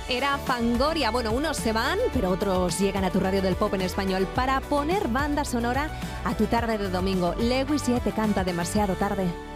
Era Fangoria. Bueno, unos se van, pero otros llegan a tu radio del pop en español para poner banda sonora a tu tarde de domingo. Lewis ya te canta demasiado tarde.